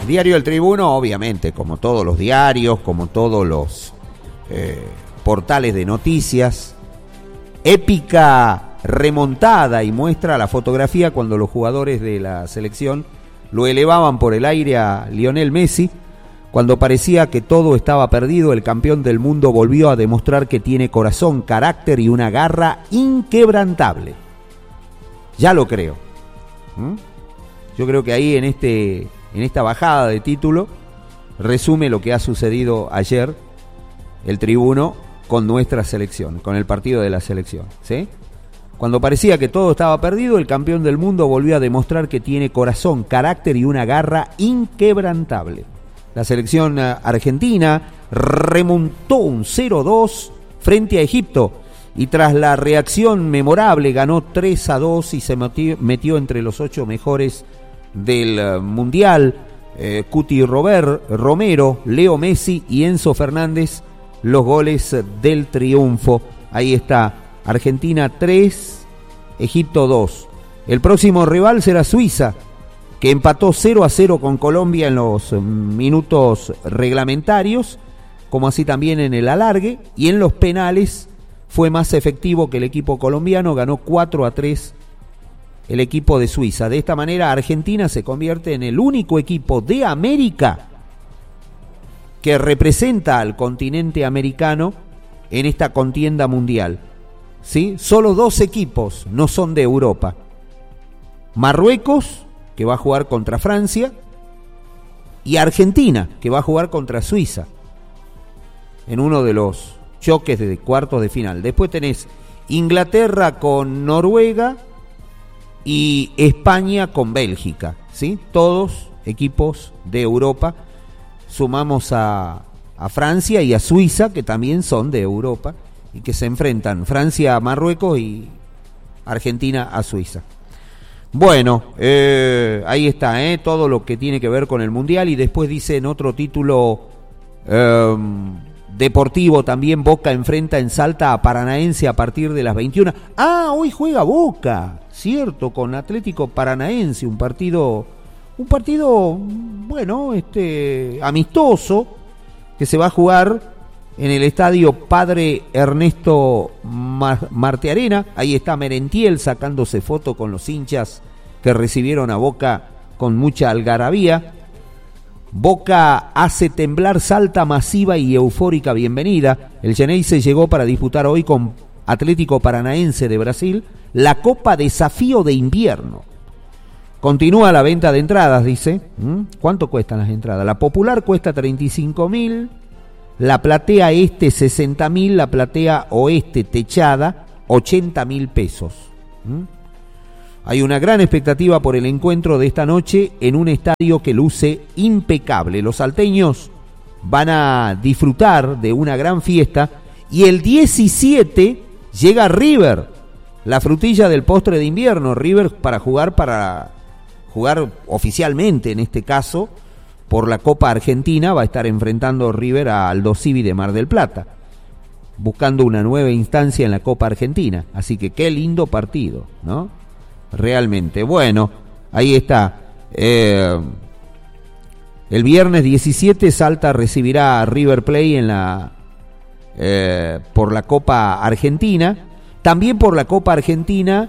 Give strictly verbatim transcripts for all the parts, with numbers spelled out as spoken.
Diario El Tribuno, obviamente, como todos los diarios, como todos los eh, portales de noticias, épica remontada, y muestra la fotografía cuando los jugadores de la selección lo elevaban por el aire a Lionel Messi. Cuando parecía que todo estaba perdido, el campeón del mundo volvió a demostrar que tiene corazón, carácter y una garra inquebrantable. Ya lo creo. ¿Mm? Yo creo que ahí en este en esta bajada de título resume lo que ha sucedido ayer el Tribuno con nuestra selección, con el partido de la selección, ¿sí? Cuando parecía que todo estaba perdido, el campeón del mundo volvió a demostrar que tiene corazón, carácter y una garra inquebrantable. La selección argentina remontó un cero dos frente a Egipto y tras la reacción memorable ganó tres a dos y se metió, metió entre los ocho mejores del Mundial. Eh, Cuti Robert, Romero, Leo Messi y Enzo Fernández, los goles del triunfo. Ahí está, Argentina tres, Egipto dos. El próximo rival será Suiza, que empató cero a cero con Colombia en los minutos reglamentarios, como así también en el alargue, y en los penales fue más efectivo que el equipo colombiano, ganó cuatro a tres el equipo de Suiza. De esta manera, Argentina se convierte en el único equipo de América que representa al continente americano en esta contienda mundial. ¿Sí? Solo dos equipos no son de Europa. Marruecos, que va a jugar contra Francia, y Argentina, que va a jugar contra Suiza, en uno de los choques de cuartos de final. Después tenés Inglaterra con Noruega y España con Bélgica, ¿sí? Todos equipos de Europa. Sumamos a, a Francia y a Suiza, que también son de Europa, y que se enfrentan Francia a Marruecos y Argentina a Suiza. Bueno, eh, ahí está, eh, todo lo que tiene que ver con el Mundial. Y después dice en otro título eh, deportivo también, Boca enfrenta en Salta a Paranaense a partir de las veintiuna. Ah, hoy juega Boca, cierto, con Atlético Paranaense, un partido, un partido, bueno, este, amistoso, que se va a jugar en el estadio Padre Ernesto Martearena. Ahí está Merentiel sacándose foto con los hinchas que recibieron a Boca con mucha algarabía. Boca hace temblar Salta, masiva y eufórica bienvenida. El Xeneize llegó para disputar hoy con Atlético Paranaense de Brasil la Copa Desafío de Invierno. Continúa la venta de entradas, dice. ¿Mm? ¿Cuánto cuestan las entradas? La popular cuesta treinta y cinco mil, la platea este sesenta mil, la platea oeste techada ochenta mil pesos. ¿Mm? Hay una gran expectativa por el encuentro de esta noche en un estadio que luce impecable. Los salteños van a disfrutar de una gran fiesta y el diecisiete llega River, la frutilla del postre de invierno. River para jugar, para jugar oficialmente en este caso por la Copa Argentina, va a estar enfrentando River a Aldo Civi de Mar del Plata, buscando una nueva instancia en la Copa Argentina. Así que qué lindo partido, ¿no? Realmente. Bueno, ahí está. Eh, el viernes diecisiete Salta recibirá a River Plate en la eh, por la Copa Argentina. También por la Copa Argentina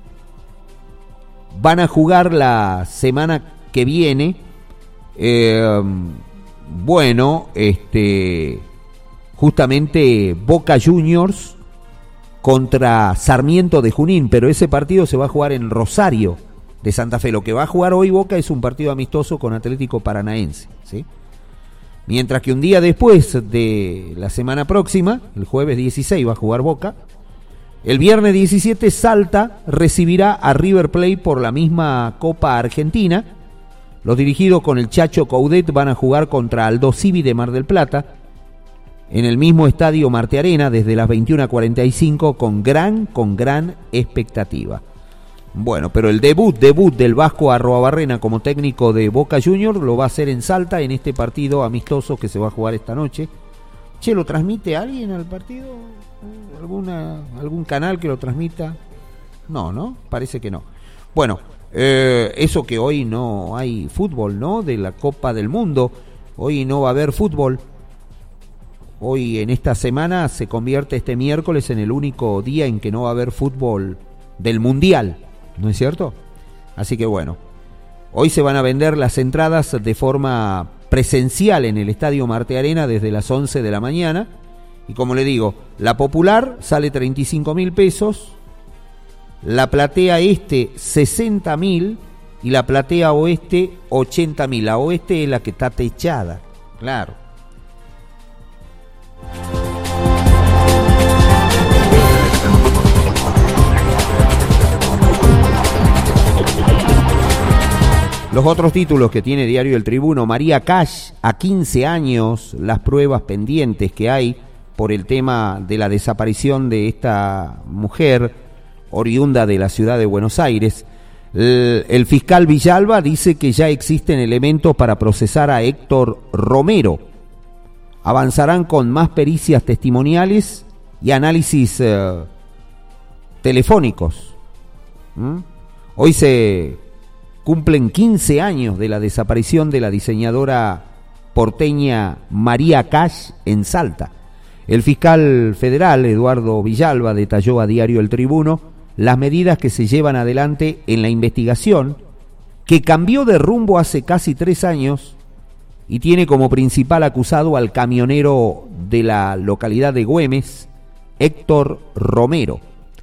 van a jugar la semana que viene. Eh, bueno, este, justamente Boca Juniors contra Sarmiento de Junín, pero ese partido se va a jugar en Rosario de Santa Fe. Lo que va a jugar hoy Boca es un partido amistoso con Atlético Paranaense, ¿sí? Mientras que un día después de la semana próxima, el jueves dieciséis, va a jugar Boca. El viernes diecisiete Salta recibirá a River Plate por la misma Copa Argentina. Los dirigidos con el Chacho Coudet van a jugar contra Aldo Civi de Mar del Plata en el mismo estadio Martearena desde las veintiuna cuarenta y cinco con gran, con gran expectativa. Bueno, pero el debut, debut del Vasco Arruabarrena como técnico de Boca Juniors lo va a hacer en Salta en este partido amistoso que se va a jugar esta noche. Che, ¿lo transmite alguien al partido? ¿Alguna, algún canal que lo transmita? No, ¿no? Parece que no. Bueno, Eh, eso que hoy no hay fútbol, ¿no? De la Copa del Mundo. Hoy no va a haber fútbol. Hoy en esta semana se convierte este miércoles en el único día en que no va a haber fútbol del Mundial, ¿no es cierto? Así que bueno, hoy se van a vender las entradas de forma presencial en el Estadio Marte Arena desde las once de la mañana. Y como le digo, la popular sale treinta y cinco mil pesos, la platea este sesenta mil y la platea oeste ochenta mil. La oeste es la que está techada, claro. Los otros títulos que tiene Diario El Tribuno: María Cash, a quince años, las pruebas pendientes que hay por el tema de la desaparición de esta mujer oriunda de la ciudad de Buenos Aires. El, el fiscal Villalba dice que ya existen elementos para procesar a Héctor Romero. Avanzarán con más pericias testimoniales y análisis eh, telefónicos. ¿Mm? Hoy se cumplen quince años de la desaparición de la diseñadora porteña María Cash en Salta. El fiscal federal Eduardo Villalba detalló a Diario El Tribuno las medidas que se llevan adelante en la investigación, que cambió de rumbo hace casi tres años y tiene como principal acusado al camionero de la localidad de Güemes, Héctor Romero.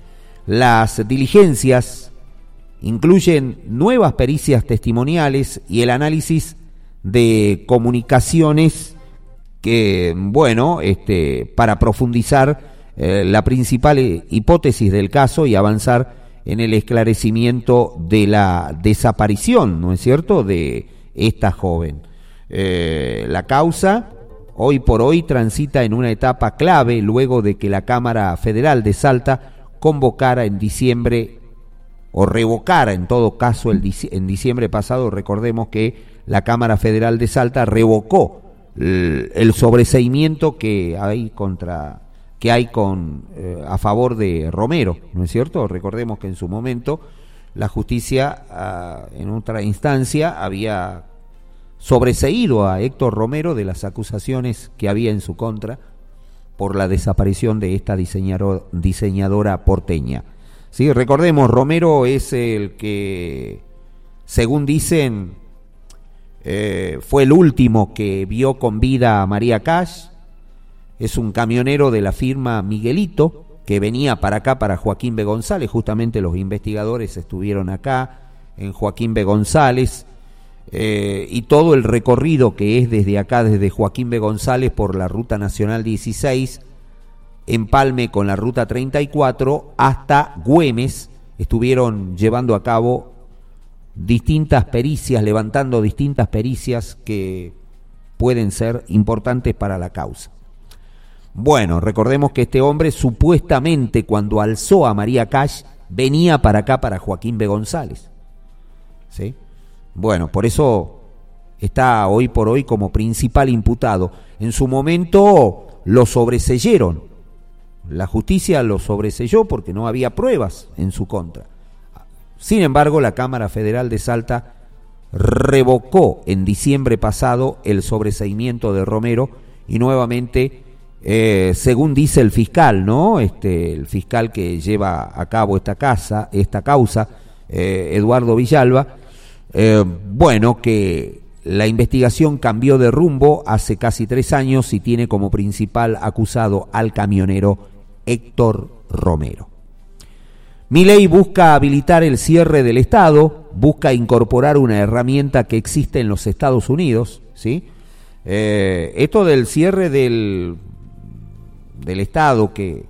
Las diligencias incluyen nuevas pericias testimoniales y el análisis de comunicaciones que, bueno, este, para profundizar eh, la principal hipótesis del caso y avanzar en el esclarecimiento de la desaparición, ¿no es cierto?, de esta joven. Eh, la causa, hoy por hoy, transita en una etapa clave luego de que la Cámara Federal de Salta convocara en diciembre o revocara en todo caso el, en diciembre pasado. Recordemos que la Cámara Federal de Salta revocó el, el sobreseimiento que hay contra que hay con eh, a favor de Romero, ¿no es cierto? Recordemos que en su momento la justicia uh, en otra instancia había sobreseído a Héctor Romero de las acusaciones que había en su contra por la desaparición de esta diseñador, diseñadora porteña. Sí, recordemos, Romero es el que, según dicen, eh, fue el último que vio con vida a María Cash. Es un camionero de la firma Miguelito que venía para acá, para Joaquín B. González. Justamente los investigadores estuvieron acá en Joaquín B. González, eh, y todo el recorrido que es desde acá, desde Joaquín B. González por la Ruta Nacional dieciséis, empalme con la Ruta treinta y cuatro hasta Güemes, estuvieron llevando a cabo distintas pericias, levantando distintas pericias que pueden ser importantes para la causa. Bueno, recordemos que este hombre supuestamente cuando alzó a María Cash venía para acá, para Joaquín B. González, ¿sí? Bueno, por eso está hoy por hoy como principal imputado. En su momento lo sobreseyeron, la justicia lo sobreseyó porque no había pruebas en su contra. Sin embargo, la Cámara Federal de Salta revocó en diciembre pasado el sobreseimiento de Romero y nuevamente, eh, según dice el fiscal, ¿no? Este, el fiscal que lleva a cabo esta casa, esta causa, eh, Eduardo Villalba, eh, bueno, que la investigación cambió de rumbo hace casi tres años y tiene como principal acusado al camionero Héctor Romero. Milei busca habilitar el cierre del Estado, busca incorporar una herramienta que existe en los Estados Unidos, ¿sí? Eh, esto del cierre del, del Estado que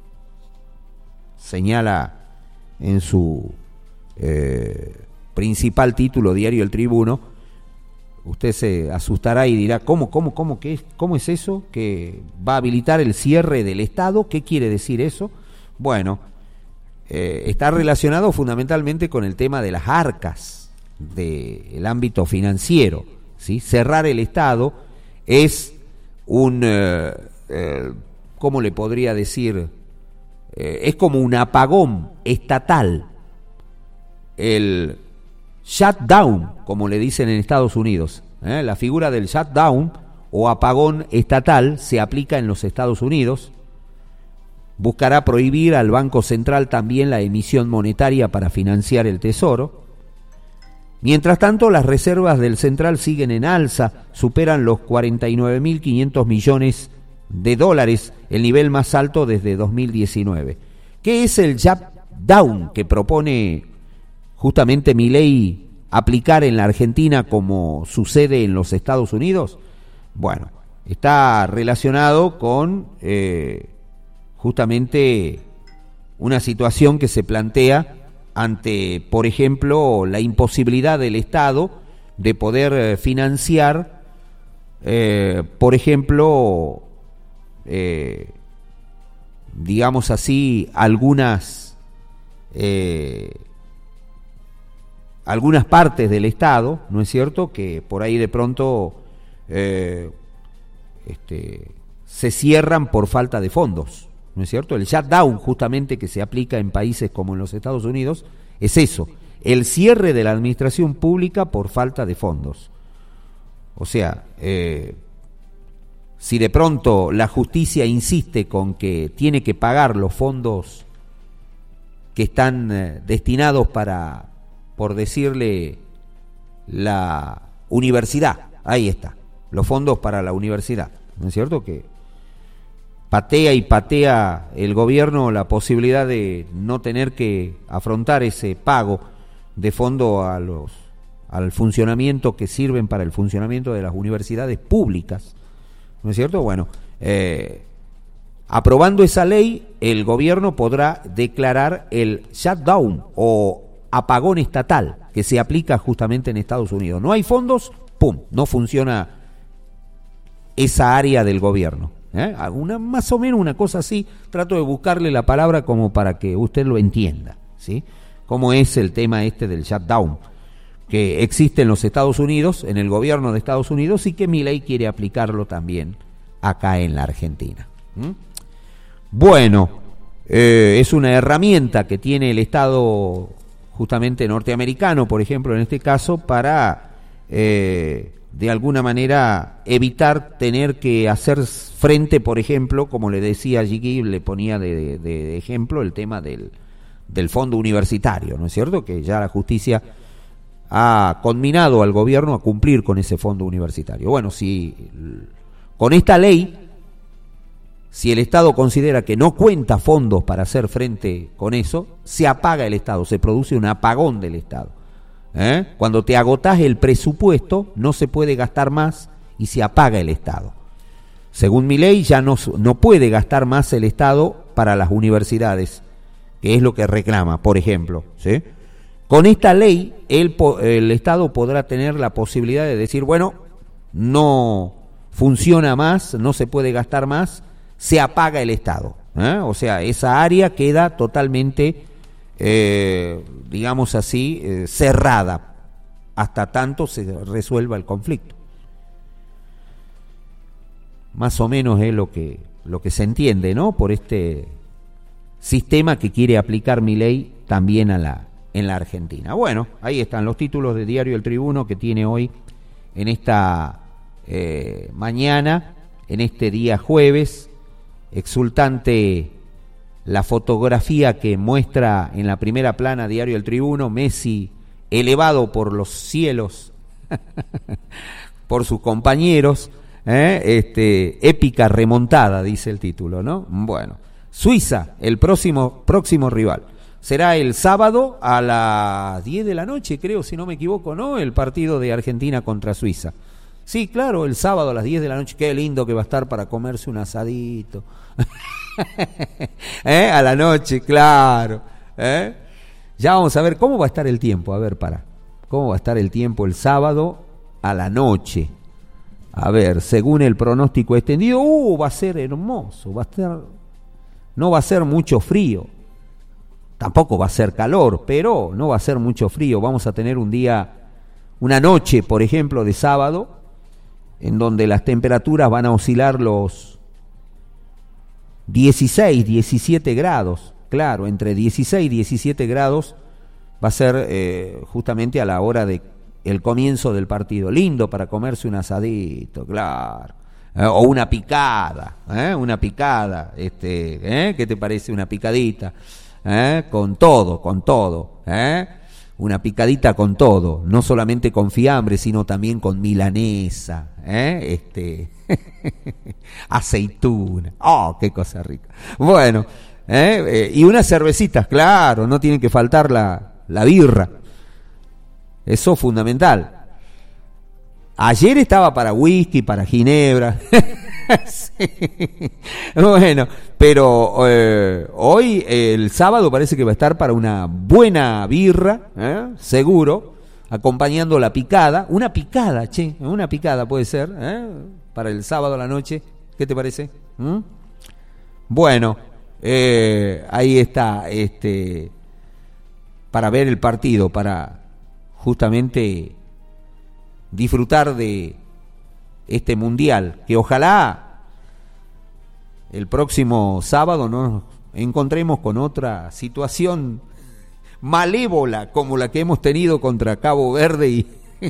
señala en su eh, principal título Diario El Tribuno, usted se asustará y dirá, ¿cómo, cómo, cómo, qué es, cómo es eso? ¿Que va a habilitar el cierre del Estado? ¿Qué quiere decir eso? Bueno, eh, está relacionado fundamentalmente con el tema de las arcas, del ámbito financiero, ¿sí? Cerrar el Estado es un, eh, eh, ¿cómo le podría decir? Eh, es como un apagón estatal. El shutdown, como le dicen en Estados Unidos. ¿eh? La figura del shutdown o apagón estatal se aplica en los Estados Unidos. Buscará prohibir al Banco Central también la emisión monetaria para financiar el Tesoro. Mientras tanto, las reservas del Central siguen en alza, superan los cuarenta y nueve mil quinientos millones de dólares, el nivel más alto desde dos mil diecinueve. ¿Qué es el shutdown que propone justamente Milei aplicar en la Argentina como sucede en los Estados Unidos? Bueno, está relacionado con eh, justamente una situación que se plantea ante, por ejemplo, la imposibilidad del Estado de poder financiar, eh, por ejemplo, eh, digamos así, algunas eh, algunas partes del Estado, ¿no es cierto?, que por ahí de pronto eh, este, se cierran por falta de fondos. ¿No es cierto? El shutdown justamente que se aplica en países como en los Estados Unidos es eso, el cierre de la administración pública por falta de fondos. O sea, eh, si de pronto la justicia insiste con que tiene que pagar los fondos que están eh, destinados para, por decirle, la universidad, ahí está, los fondos para la universidad, ¿no es cierto? Que patea y patea el gobierno la posibilidad de no tener que afrontar ese pago de fondo a los al funcionamiento que sirven para el funcionamiento de las universidades públicas, ¿no es cierto? Bueno, eh, aprobando esa ley, el gobierno podrá declarar el shutdown o apagón estatal que se aplica justamente en Estados Unidos. No hay fondos, ¡pum!, no funciona esa área del gobierno. ¿Eh? Una, más o menos una cosa así, trato de buscarle la palabra como para que usted lo entienda, ¿sí? Cómo es el tema este del shutdown, que existe en los Estados Unidos, en el gobierno de Estados Unidos, y que Milei quiere aplicarlo también acá en la Argentina. ¿Mm? Bueno, eh, es una herramienta que tiene el Estado justamente norteamericano, por ejemplo, en este caso, para eh, de alguna manera evitar tener que hacer frente, por ejemplo, como le decía Gigi, le ponía de, de, de ejemplo el tema del, del fondo universitario, ¿no es cierto? Que ya la justicia ha conminado al gobierno a cumplir con ese fondo universitario. Bueno, si con esta ley, si el Estado considera que no cuenta fondos para hacer frente con eso, se apaga el Estado, se produce un apagón del Estado. ¿Eh? Cuando te agotás el presupuesto, no se puede gastar más y se apaga el Estado. Según Milei, ya no, no puede gastar más el Estado para las universidades, que es lo que reclama, por ejemplo. ¿Sí? Con esta ley, el, el Estado podrá tener la posibilidad de decir, bueno, no funciona más, no se puede gastar más, se apaga el Estado. ¿Eh? O sea, esa área queda totalmente... Eh, digamos así, eh, cerrada hasta tanto se resuelva el conflicto. Más o menos es lo que lo que se entiende, ¿no? Por este sistema que quiere aplicar Milei también a la en la Argentina. Bueno, ahí están los títulos de Diario El Tribuno que tiene hoy en esta eh, mañana, en este día jueves, exultante. La fotografía que muestra en la primera plana Diario El Tribuno, Messi elevado por los cielos por sus compañeros, ¿eh? este, épica remontada, dice el título, ¿no? Bueno, Suiza, el próximo, próximo rival. Será el sábado a las diez de la noche, creo, si no me equivoco, ¿no? El partido de Argentina contra Suiza. Sí, claro, el sábado a las diez de la noche, qué lindo que va a estar para comerse un asadito. ¿Eh? A la noche, claro. ¿Eh? Ya vamos a ver cómo va a estar el tiempo. A ver, para. ¿Cómo va a estar el tiempo el sábado a la noche? A ver, según el pronóstico extendido, uh, va a ser hermoso. Va a estar, no va a ser mucho frío. Tampoco va a ser calor, pero no va a ser mucho frío. Vamos a tener un día, una noche, por ejemplo, de sábado, en donde las temperaturas van a oscilar los dieciséis, diecisiete grados, claro, entre dieciséis y diecisiete grados va a ser eh, justamente a la hora de el comienzo del partido. Lindo para comerse un asadito, claro. Eh, o una picada, ¿eh? Una picada, este, ¿eh? ¿Qué te parece una picadita? ¿Eh? Con todo, con todo, ¿eh? Una picadita con todo, no solamente con fiambre, sino también con milanesa, ¿eh? Este, aceituna, oh, qué cosa rica. Bueno, ¿eh? Eh, y unas cervecitas, claro, no tiene que faltar la, la birra, eso es fundamental. Ayer estaba para whisky, para ginebra. Sí. Bueno, pero eh, hoy, el sábado, parece que va a estar para una buena birra, ¿eh? Seguro, acompañando la picada. Una picada, che, una picada puede ser, ¿eh? Para el sábado a la noche. ¿Qué te parece? ¿Mm? Bueno, eh, ahí está, este, para ver el partido, para justamente disfrutar de este mundial, que ojalá el próximo sábado nos encontremos con otra situación malévola como la que hemos tenido contra Cabo Verde y,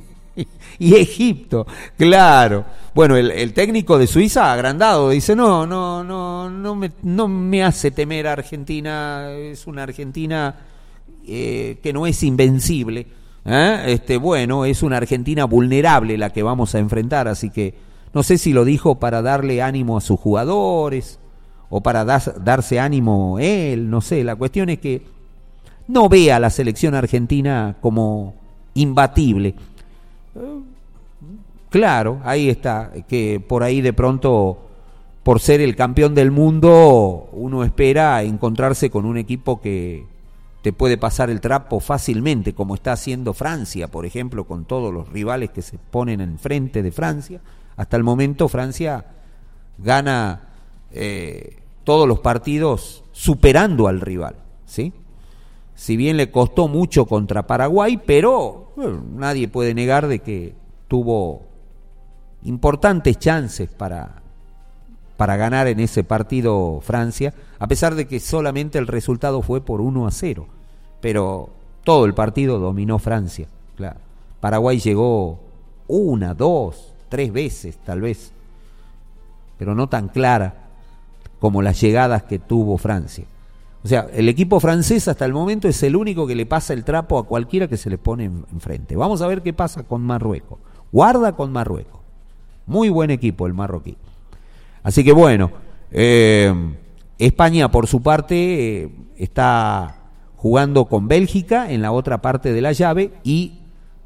y Egipto, claro. Bueno, el, el técnico de Suiza, agrandado, dice, no, no, no, no me, no me hace temer a Argentina, es una Argentina eh, que no es invencible. ¿Eh? Este, bueno, es una Argentina vulnerable la que vamos a enfrentar, así que no sé si lo dijo para darle ánimo a sus jugadores o para das, darse ánimo él, no sé, la cuestión es que no ve a la selección argentina como imbatible. Eh, claro, ahí está, que por ahí de pronto, por ser el campeón del mundo, uno espera encontrarse con un equipo que te puede pasar el trapo fácilmente, como está haciendo Francia, por ejemplo, con todos los rivales que se ponen enfrente de Francia. Hasta el momento Francia gana eh, todos los partidos superando al rival, ¿sí? Si bien le costó mucho contra Paraguay, pero bueno, nadie puede negar de que tuvo importantes chances para, para ganar en ese partido Francia, a pesar de que solamente el resultado fue por uno a cero, pero todo el partido dominó Francia, claro. Paraguay llegó una, dos, tres veces tal vez, pero no tan clara como las llegadas que tuvo Francia. O sea, el equipo francés hasta el momento es el único que le pasa el trapo a cualquiera que se le pone enfrente. Vamos a ver qué pasa con Marruecos. Guarda con Marruecos. Muy buen equipo el marroquí. Así que bueno, eh, España por su parte eh, está jugando con Bélgica en la otra parte de la llave y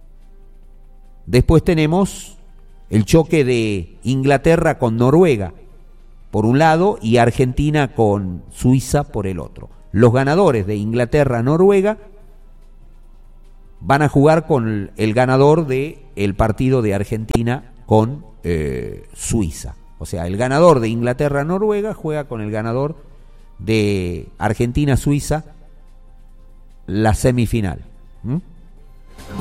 después tenemos el choque de Inglaterra con Noruega por un lado y Argentina con Suiza por el otro. Los ganadores de Inglaterra-Noruega van a jugar con el ganador del partido de Argentina con eh, Suiza. O sea, el ganador de Inglaterra-Noruega juega con el ganador de Argentina-Suiza la semifinal. ¿Mm?